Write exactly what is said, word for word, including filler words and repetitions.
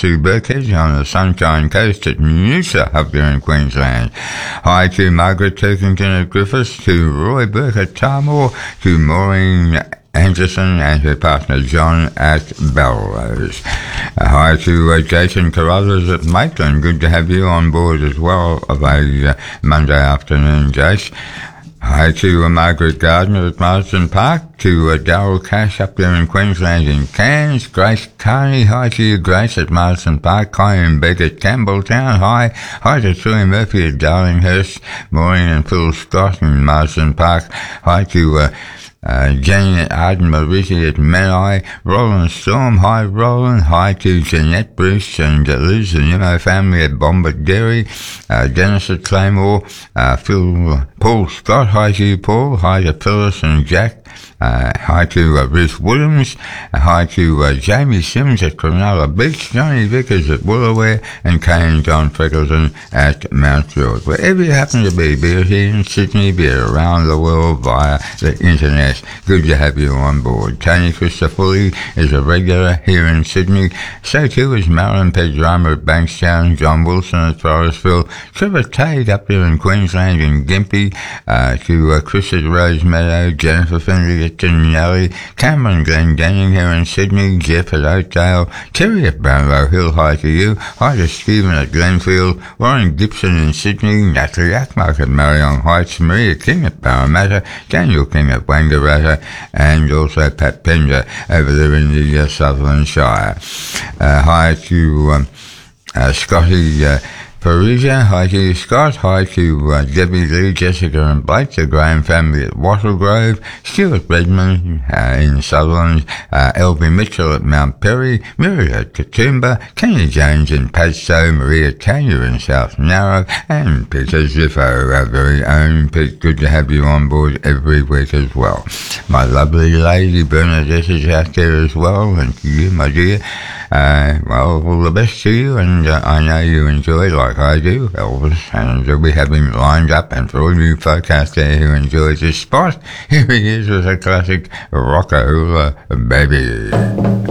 Sue Burkhead on the Sunshine Coast at Noosa up there in Queensland. Hi to Margaret Turkington at Griffiths, to Roy Burke at Tarmore, to Maureen Anderson and her partner John at Belrose. Uh, hi to uh, Jason Carruthers at Maitland. Good to have you on board as well of a uh, Monday afternoon, Jace. Hi to uh, Margaret Gardner at Marsden Park, to uh, Darryl Cash up there in Queensland in Cairns, Grace Carney, hi to you Grace at Marsden Park, Kyron Begg at Campbelltown, hi, hi to Sue Murphy at Darlinghurst, Maureen and Phil Scott in Marsden Park, hi to uh, Uh, Jane at Arden Marisi at Menai, Roland Storm, hi Roland, hi to Jeanette Bruce and uh, Liz and Nimmo family at Bombarderi, uh, Dennis at Claymore, uh, Phil, Paul Scott, hi to you Paul, hi to Phyllis and Jack, Uh, hi to uh, Ruth Williams, uh, hi to uh, Jamie Sims at Cronulla Beach, Johnny Vickers at Woolaware, and Kane John Freckleton at Mount George. Wherever you happen to be, be it here in Sydney, be it around the world via the internet, good to have you on board. Tony Christopherly is a regular here in Sydney, so too is Marilyn Pedrama at Bankstown, John Wilson at Forestville, Trevor Tade up there in Queensland in Gympie, uh, to uh, Chris at Rosemeadow, Jennifer Finley at Tinelli, Cameron Glendenning here in Sydney, Jeff at Oakdale, Terry at Brownlow Hill, hi to you, hi to Stephen at Glenfield, Warren Gibson in Sydney, Natalie Ackmark at Marion Heights, Maria King at Parramatta, Daniel King at Wangaratta, and also Pat Pender over there in the uh, Sutherland Shire. Uh, hi to um, uh, Scotty uh, Parisia, hi to you, Scott, hi to uh, Debbie Lee, Jessica and Blake, the Graham family at Wattle Grove, Stuart Redmond uh, in Sutherland, uh, Elby Mitchell at Mount Perry, Mary at Katoomba, Kenny Jones in Padstow, Maria Tanya in South Narrow, and Peter Ziffo, our very own Pete. Good to have you on board every week as well. My lovely lady Bernadette is out there as well, and to you, my dear. Uh, well, all the best to you, and uh, I know you enjoy, like I do, Elvis, and we'll be having it lined up, and for all you folk out there who enjoy this spot, here he is with a classic Rockahula Baby.